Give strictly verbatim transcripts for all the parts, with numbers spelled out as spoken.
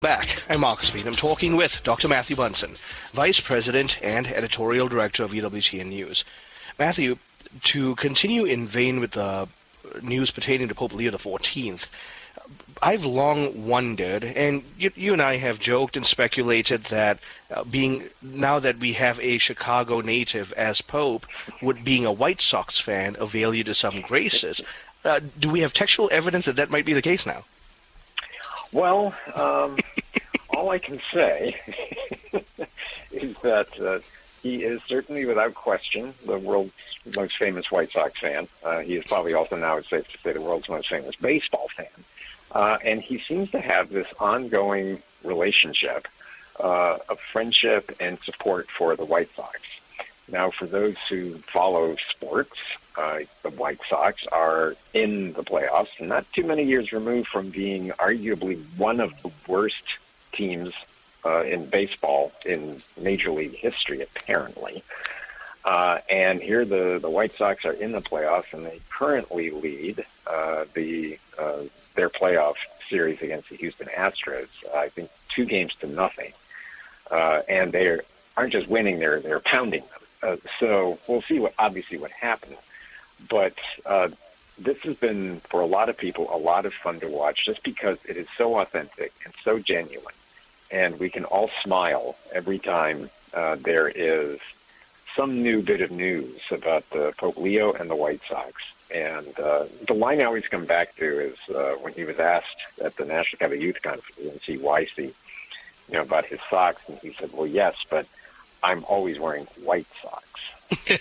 Back. I'm Marcus Speed. I'm talking with Doctor Matthew Bunson, Vice President and Editorial Director of E W T N News. Matthew, to continue in vein with the news pertaining to Pope Leo the fourteenth, I've long wondered, and you, you and I have joked and speculated that uh, being now that we have a Chicago native as Pope, would being a White Sox fan avail you to some graces? Uh, do we have textual evidence that that might be the case now? Well, um, all I can say is that uh, he is certainly, without question, the world's most famous White Sox fan. Uh, he is probably also now, it's safe to say, the world's most famous baseball fan. Uh, and he seems to have this ongoing relationship uh, of friendship and support for the White Sox. Now, for those who follow sports, uh, the White Sox are in the playoffs, not too many years removed from being arguably one of the worst teams uh, in baseball in Major League history, apparently. Uh, and here the, the White Sox are in the playoffs, and they currently lead uh, the uh, their playoff series against the Houston Astros, uh, I think two games to nothing. Uh, and they aren't just winning, they're, they're pounding them. Uh, so we'll see what obviously what happens. But uh, this has been, for a lot of people, a lot of fun to watch just because it is so authentic and so genuine. And we can all smile every time uh, there is some new bit of news about uh, Pope Leo and the White Sox. And uh, the line I always come back to is uh, when he was asked at the National Catholic Youth Conference in C Y C, you know, about his socks, and he said, well, yes, but I'm always wearing white socks.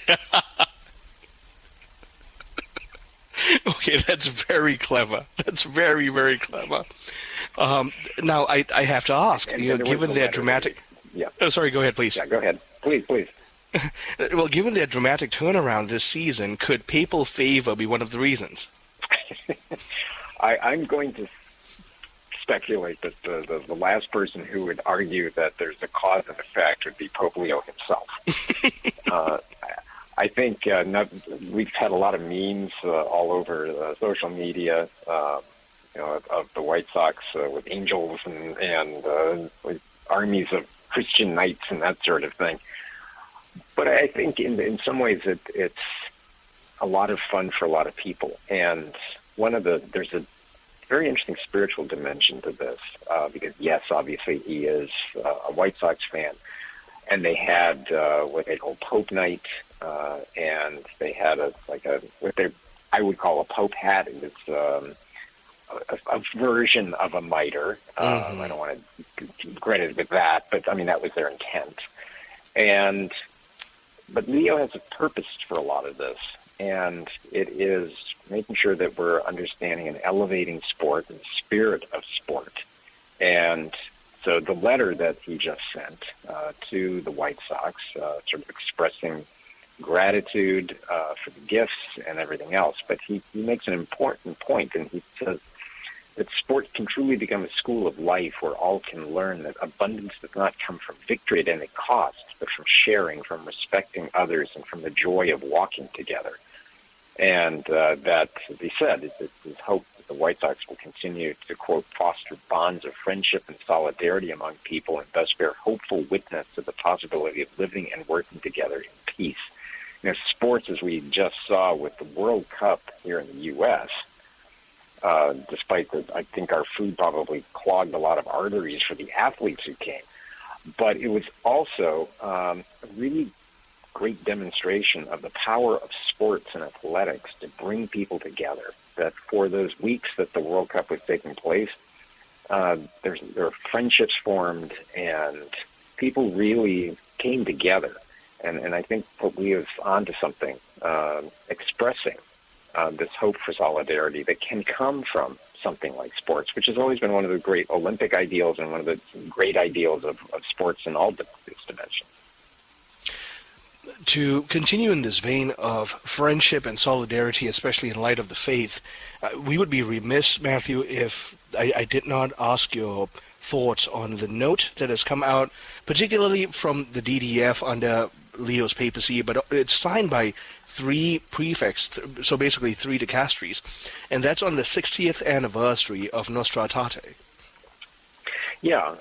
Okay, that's very clever. That's very, very clever. Um, now, I, I have to ask, and, you know, given their dramatic... Yeah. Oh, sorry, go ahead, please. Yeah, go ahead. Please, please. Well, given their dramatic turnaround this season, could papal favor be one of the reasons? I, I'm going to speculate that the, the, the last person who would argue that there's a cause and effect would be Pope Leo himself. uh, I think uh, not, we've had a lot of memes uh, all over uh, social media, uh, you know, of, of the White Sox uh, with angels and, and uh, with armies of Christian knights and that sort of thing. But I think in, in some ways it, it's a lot of fun for a lot of people. And one of the, there's a very interesting spiritual dimension to this, uh, because yes, obviously he is uh, a White Sox fan. And they had uh, what they call Pope Night, uh, and they had a like a what they I would call a Pope hat. It's um, a, a version of a mitre. Mm-hmm. Um, I don't want to credit it with that, but I mean that was their intent. And but Leo has a purpose for a lot of this, and it is making sure that we're understanding and elevating sport and the spirit of sport. And so the letter that he just sent uh, to the White Sox, uh, sort of expressing gratitude uh, for the gifts and everything else, but he, he makes an important point, and he says that sport can truly become a school of life where all can learn that abundance does not come from victory at any cost, but from sharing, from respecting others, and from the joy of walking together. And uh, that, as he said, it's his hope that the White Sox will continue to, quote, foster bonds of friendship and solidarity among people and thus bear hopeful witness to the possibility of living and working together in peace. You know, sports, as we just saw with the World Cup here in the U S, uh, despite that, I think our food probably clogged a lot of arteries for the athletes who came. But it was also um, a really great demonstration of the power of sports and athletics to bring people together. That for those weeks that the World Cup was taking place, uh, there's, there were friendships formed, and people really came together. And, and I think Pope Leo's onto something, uh, expressing uh, this hope for solidarity that can come from something like sports, which has always been one of the great Olympic ideals and one of the great ideals of, of sports in all its dimensions. To continue in this vein of friendship and solidarity, especially in light of the faith, uh, we would be remiss, Matthew, if I, I did not ask your thoughts on the note that has come out, particularly from the D D F under Leo's papacy, but it's signed by three prefects, so basically three dicasteries, and that's on the sixtieth anniversary of Nostra Aetate. Yeah,